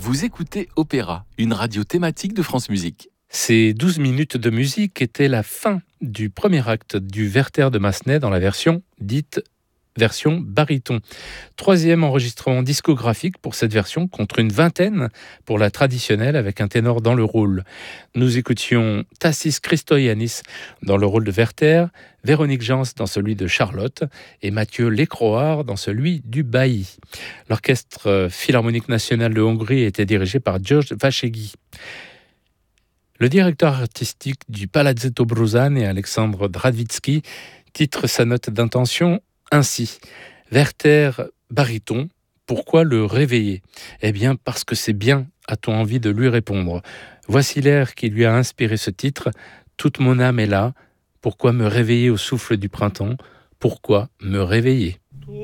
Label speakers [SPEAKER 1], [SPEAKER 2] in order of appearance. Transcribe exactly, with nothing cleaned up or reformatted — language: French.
[SPEAKER 1] Vous écoutez Opéra, une radio thématique de France Musique.
[SPEAKER 2] Ces douze minutes de musique étaient la fin du premier acte du Werther de Massenet dans la version dite version baryton. Troisième enregistrement discographique pour cette version, contre une vingtaine pour la traditionnelle avec un ténor dans le rôle. Nous écoutions Tassis Christoyannis dans le rôle de Werther, Véronique Jans dans celui de Charlotte et Mathieu Lécroard dans celui du bailli. L'Orchestre Philharmonique National de Hongrie était dirigé par George Vaszegyi. Le directeur artistique du Palazzetto Bruzane, Alexandre Dravitsky, titre sa note d'intention ainsi. Werther baryton, pourquoi le réveiller ? Eh bien parce que c'est bien, a-t-on envie de lui répondre. Voici l'air qui lui a inspiré ce titre. Toute mon âme est là. Pourquoi me réveiller au souffle du printemps ? Pourquoi me réveiller ?